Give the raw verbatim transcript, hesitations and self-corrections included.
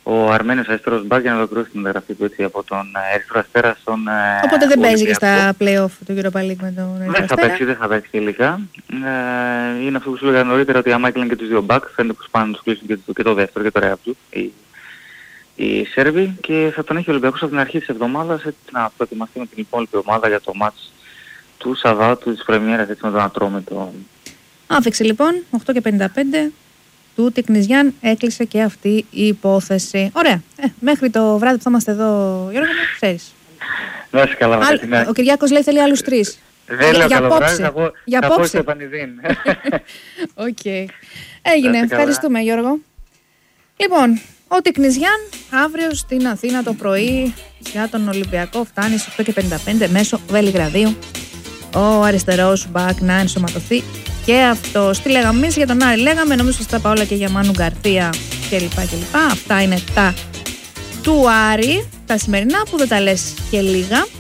ο Αρμένιος αριστερός μπακ για να ολοκληρώσει την μεταγραφή του έτσι από τον Ερυθρό Αστέρα στον Οπότε δεν παίζει και στα play-off του Europa League με τον Ερυθρό Αστέρα. Δεν θα παίξει, δεν θα παίξει τελικά. Ε, είναι αυτό που σου έλεγα νωρίτερα ότι άμα έκλειναν και τους δύο μπακ φαίνεται πως πάνε να τους κλείσουν και το, και το δεύτερο και το Ρεάπτζου οι, οι Σέρβοι και θα τον έχει ο Ολυμπιακός από την αρχή της εβδομάδας έτσι να προετοιμαστεί με την υπόλοιπη ομάδα για το μάτς του Σαββάτου της Πρεμιέρας έτσι με τον Ατρόμητο. Άφηξε λοιπόν οκτώ και πενήντα πέντε του Τικνιζιάν, έκλεισε και αυτή η υπόθεση. Ωραία. Ε, μέχρι το βράδυ που θα είμαστε εδώ, Γιώργο μου, ξέρεις. Να είσαι καλά. Άλλ, ο Κυριάκος λέει θέλει άλλους τρεις. Δεν λέω καλό βράδυ, θα πω, για θα πω στο επανειδήν. Οκ. Okay. Έγινε. Ευχαριστούμε, Γιώργο. Λοιπόν, ο Τικνιζιάν αύριο στην Αθήνα το πρωί για τον Ολυμπιακό φτάνει στις οκτώ και πενήντα πέντε μέσω Βελιγραδίου. Ο αριστερός μπακ να ενσωματωθεί και αυτός. Τι λέγαμε εμείς για τον Άρη, λέγαμε, νομίζω ότι τα είπα όλα και για Μάνου Γκαρθία κλπ. κλπ. Αυτά είναι τα του Άρη, τα σημερινά που δεν τα λες και λίγα.